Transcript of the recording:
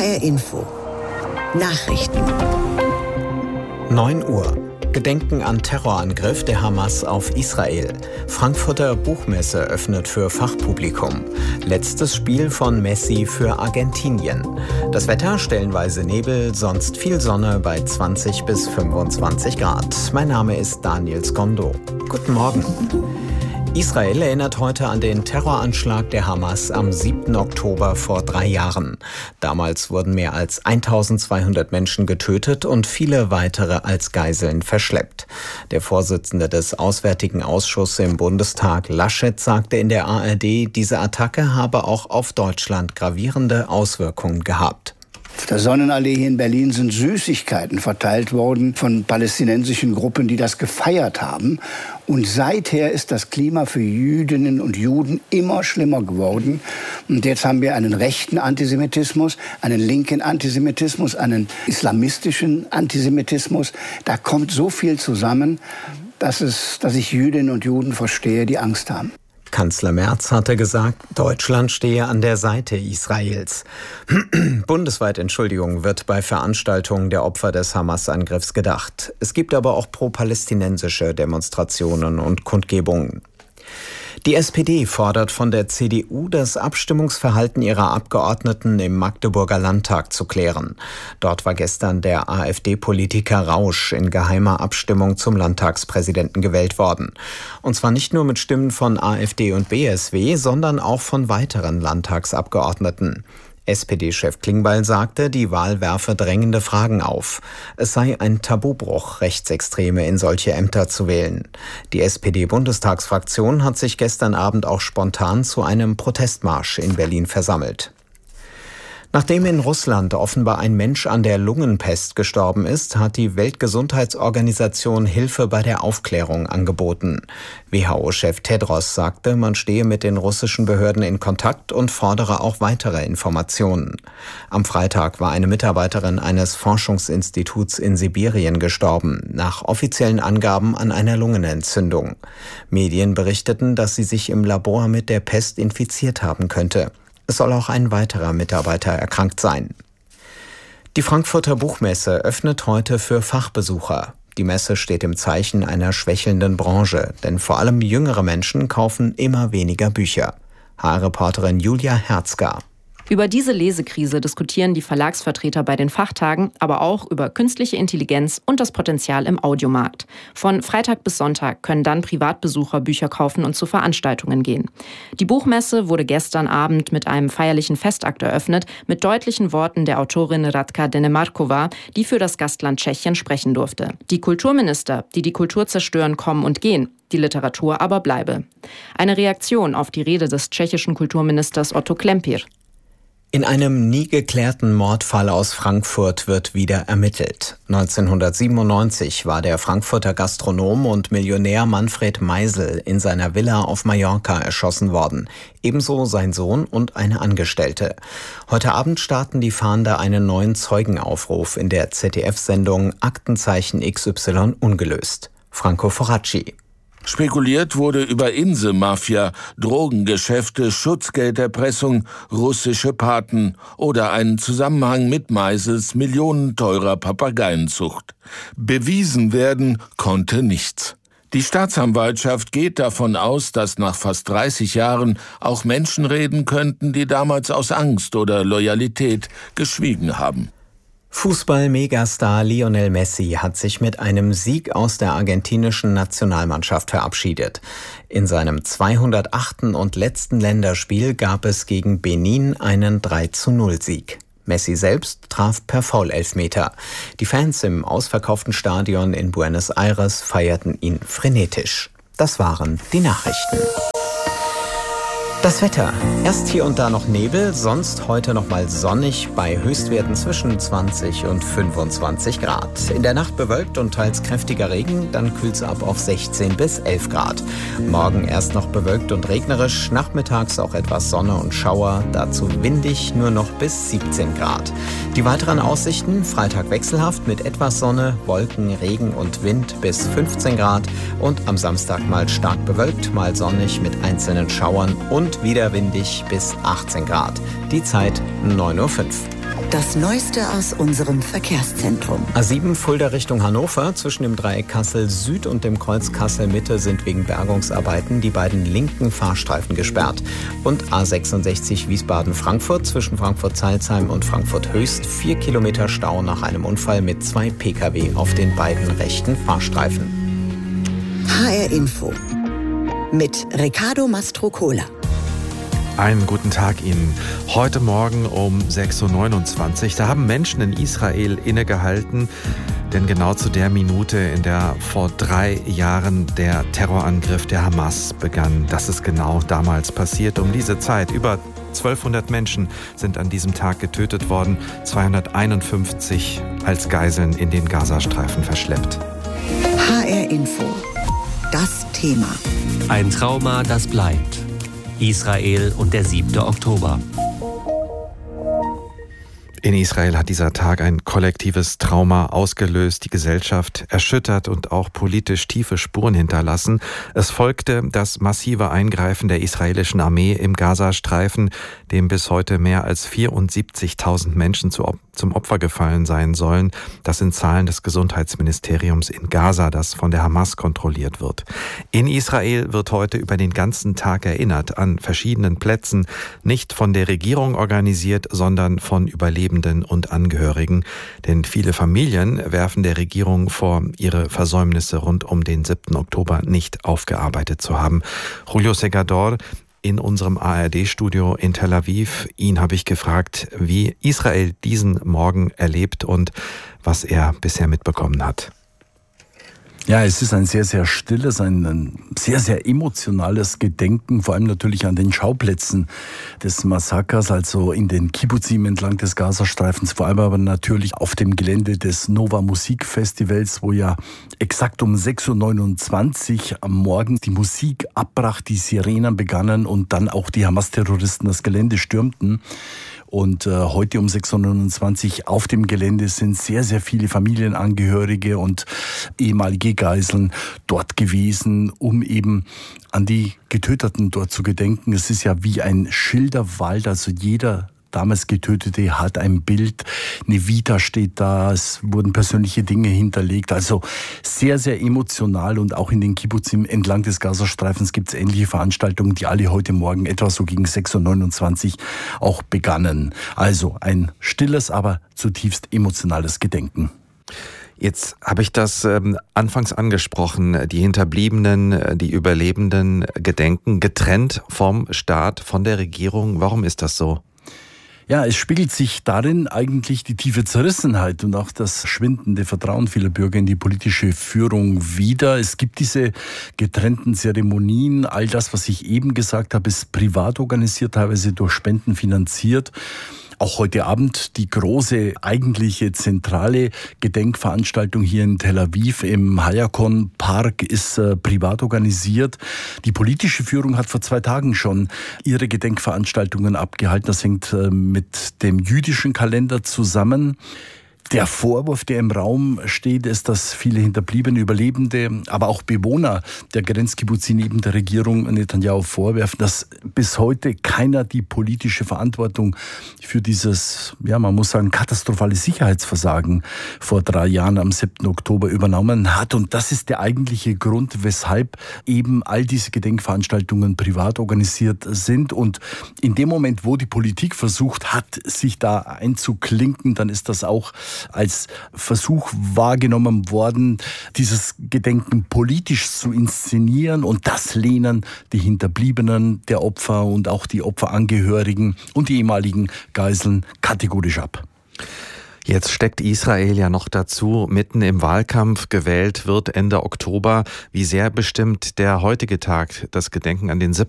HR Info. Nachrichten. 9 Uhr. Gedenken an Terrorangriff der Hamas auf Israel. Frankfurter Buchmesse öffnet für Fachpublikum. Letztes Spiel von Messi für Argentinien. Das Wetter stellenweise Nebel, sonst viel Sonne bei 20 bis 25 Grad. Mein Name ist Daniel Skondo. Guten Morgen. Israel erinnert heute an den Terroranschlag der Hamas am 7. Oktober vor 3 Jahren. Damals wurden mehr als 1200 Menschen getötet und viele weitere als Geiseln verschleppt. Der Vorsitzende des Auswärtigen Ausschusses im Bundestag, Laschet, sagte in der ARD, diese Attacke habe auch auf Deutschland gravierende Auswirkungen gehabt. Auf der Sonnenallee hier in Berlin sind Süßigkeiten verteilt worden von palästinensischen Gruppen, die das gefeiert haben. Und seither ist das Klima für Jüdinnen und Juden immer schlimmer geworden. Und jetzt haben wir einen rechten Antisemitismus, einen linken Antisemitismus, einen islamistischen Antisemitismus. Da kommt so viel zusammen, dass ich Jüdinnen und Juden verstehe, die Angst haben. Kanzler Merz hatte gesagt, Deutschland stehe an der Seite Israels. Bundesweit, wird bei Veranstaltungen der Opfer des Hamas-Angriffs gedacht. Es gibt aber auch pro-palästinensische Demonstrationen und Kundgebungen. Die SPD fordert von der CDU, das Abstimmungsverhalten ihrer Abgeordneten im Magdeburger Landtag zu klären. Dort war gestern der AfD-Politiker Rausch in geheimer Abstimmung zum Landtagspräsidenten gewählt worden. Und zwar nicht nur mit Stimmen von AfD und BSW, sondern auch von weiteren Landtagsabgeordneten. SPD-Chef Klingbeil sagte, die Wahl werfe drängende Fragen auf. Es sei ein Tabubruch, Rechtsextreme in solche Ämter zu wählen. Die SPD-Bundestagsfraktion hat sich gestern Abend auch spontan zu einem Protestmarsch in Berlin versammelt. Nachdem in Russland offenbar ein Mensch an der Lungenpest gestorben ist, hat die Weltgesundheitsorganisation Hilfe bei der Aufklärung angeboten. WHO-Chef Tedros sagte, man stehe mit den russischen Behörden in Kontakt und fordere auch weitere Informationen. Am Freitag war eine Mitarbeiterin eines Forschungsinstituts in Sibirien gestorben, nach offiziellen Angaben an einer Lungenentzündung. Medien berichteten, dass sie sich im Labor mit der Pest infiziert haben könnte. Es soll auch ein weiterer Mitarbeiter erkrankt sein. Die Frankfurter Buchmesse öffnet heute für Fachbesucher. Die Messe steht im Zeichen einer schwächelnden Branche, denn vor allem jüngere Menschen kaufen immer weniger Bücher. HR-Reporterin Julia Herzgar. Über diese Lesekrise diskutieren die Verlagsvertreter bei den Fachtagen, aber auch über künstliche Intelligenz und das Potenzial im Audiomarkt. Von Freitag bis Sonntag können dann Privatbesucher Bücher kaufen und zu Veranstaltungen gehen. Die Buchmesse wurde gestern Abend mit einem feierlichen Festakt eröffnet, mit deutlichen Worten der Autorin Radka Denemarkova, die für das Gastland Tschechien sprechen durfte. Die Kulturminister, die die Kultur zerstören, kommen und gehen. Die Literatur aber bleibe. Eine Reaktion auf die Rede des tschechischen Kulturministers Otto Klempir. In einem nie geklärten Mordfall aus Frankfurt wird wieder ermittelt. 1997 war der Frankfurter Gastronom und Millionär Manfred Meisel in seiner Villa auf Mallorca erschossen worden. Ebenso sein Sohn und eine Angestellte. Heute Abend starten die Fahnder einen neuen Zeugenaufruf in der ZDF-Sendung Aktenzeichen XY ungelöst. Franco Foracci. Spekuliert wurde über Inselmafia, Drogengeschäfte, Schutzgelderpressung, russische Paten oder einen Zusammenhang mit Meisels millionenteurer Papageienzucht. Bewiesen werden konnte nichts. Die Staatsanwaltschaft geht davon aus, dass nach fast 30 Jahren auch Menschen reden könnten, die damals aus Angst oder Loyalität geschwiegen haben. Fußball-Megastar Lionel Messi hat sich mit einem Sieg aus der argentinischen Nationalmannschaft verabschiedet. In seinem 208. und letzten Länderspiel gab es gegen Benin einen 3:0-Sieg. Messi selbst traf per Foul-Elfmeter. Die Fans im ausverkauften Stadion in Buenos Aires feierten ihn frenetisch. Das waren die Nachrichten. Das Wetter. Erst hier und da noch Nebel, sonst heute noch mal sonnig bei Höchstwerten zwischen 20 und 25 Grad. In der Nacht bewölkt und teils kräftiger Regen, dann kühlt es ab auf 16 bis 11 Grad. Morgen erst noch bewölkt und regnerisch, nachmittags auch etwas Sonne und Schauer, dazu windig nur noch bis 17 Grad. Die weiteren Aussichten, Freitag wechselhaft mit etwas Sonne, Wolken, Regen und Wind bis 15 Grad und am Samstag mal stark bewölkt, mal sonnig mit einzelnen Schauern und wieder windig bis 18 Grad. Die Zeit 9:05 Uhr. Das Neueste aus unserem Verkehrszentrum. A7 Fulda Richtung Hannover. Zwischen dem Dreieck Kassel Süd und dem Kreuz Kassel Mitte sind wegen Bergungsarbeiten die beiden linken Fahrstreifen gesperrt. Und A66 Wiesbaden Frankfurt zwischen Frankfurt-Salzheim und Frankfurt-Höchst 4 Kilometer Stau nach einem Unfall mit 2 Pkw auf den beiden rechten Fahrstreifen. HR Info mit Riccardo Mastrocola. Einen guten Tag Ihnen. Heute Morgen um 6.29 Uhr, da haben Menschen in Israel innegehalten, denn genau zu der Minute, in der vor 3 Jahren der Terrorangriff der Hamas begann, das ist genau damals passiert. Um diese Zeit, über 1200 Menschen sind an diesem Tag getötet worden, 251 als Geiseln in den Gazastreifen verschleppt. HR Info, das Thema. Ein Trauma, das bleibt. Israel und der 7. Oktober. In Israel hat dieser Tag ein kollektives Trauma ausgelöst, die Gesellschaft erschüttert und auch politisch tiefe Spuren hinterlassen. Es folgte das massive Eingreifen der israelischen Armee im Gazastreifen, dem bis heute mehr als 74.000 Menschen zum Opfer gefallen sein sollen. Das sind Zahlen des Gesundheitsministeriums in Gaza, das von der Hamas kontrolliert wird. In Israel wird heute über den ganzen Tag erinnert, an verschiedenen Plätzen, nicht von der Regierung organisiert, sondern von Überlebenden und Angehörigen. Denn viele Familien werfen der Regierung vor, ihre Versäumnisse rund um den 7. Oktober nicht aufgearbeitet zu haben. Julio Segador in unserem ARD-Studio in Tel Aviv. Ihn habe ich gefragt, wie Israel diesen Morgen erlebt und was er bisher mitbekommen hat. Ja, es ist ein sehr, sehr stilles, ein sehr, sehr emotionales Gedenken, vor allem natürlich an den Schauplätzen des Massakers, also in den Kibbuzim entlang des Gazastreifens, vor allem aber natürlich auf dem Gelände des Nova Musikfestivals, wo ja exakt um 6.29 Uhr am Morgen die Musik abbrach, die Sirenen begannen und dann auch die Hamas-Terroristen das Gelände stürmten. Und heute um 6.29 Uhr auf dem Gelände sind sehr, sehr viele Familienangehörige und ehemalige Geiseln dort gewesen, um eben an die Getöteten dort zu gedenken. Es ist ja wie ein Schilderwald, also jeder damals Getötete hat ein Bild, eine Vita steht da, es wurden persönliche Dinge hinterlegt. Also sehr, sehr emotional und auch in den Kibbuzim entlang des Gazastreifens gibt es ähnliche Veranstaltungen, die alle heute Morgen etwa so gegen 6.29 Uhr auch begannen. Also ein stilles, aber zutiefst emotionales Gedenken. Jetzt habe ich das anfangs angesprochen, die Hinterbliebenen, die Überlebenden gedenken, getrennt vom Staat, von der Regierung. Warum ist das so? Ja, es spiegelt sich darin eigentlich die tiefe Zerrissenheit und auch das schwindende Vertrauen vieler Bürger in die politische Führung wider. Es gibt diese getrennten Zeremonien. All das, was ich eben gesagt habe, ist privat organisiert, teilweise durch Spenden finanziert. Auch heute Abend die große, eigentliche zentrale Gedenkveranstaltung hier in Tel Aviv im Hayakon Park ist privat organisiert. Die politische Führung hat vor 2 Tagen schon ihre Gedenkveranstaltungen abgehalten. Das hängt mit dem jüdischen Kalender zusammen. Der Vorwurf, der im Raum steht, ist, dass viele Hinterbliebene, Überlebende, aber auch Bewohner der Grenzkibbuzim neben der Regierung Netanyahu vorwerfen, dass bis heute keiner die politische Verantwortung für dieses, ja, man muss sagen, katastrophale Sicherheitsversagen vor 3 Jahren am 7. Oktober übernommen hat. Und das ist der eigentliche Grund, weshalb eben all diese Gedenkveranstaltungen privat organisiert sind. Und in dem Moment, wo die Politik versucht hat, sich da einzuklinken, dann ist das auch als Versuch wahrgenommen worden, dieses Gedenken politisch zu inszenieren, und das lehnen die Hinterbliebenen der Opfer und auch die Opferangehörigen und die ehemaligen Geiseln kategorisch ab. Jetzt steckt Israel ja noch dazu mitten im Wahlkampf. Gewählt wird Ende Oktober. Wie sehr bestimmt der heutige Tag das Gedenken an den 7.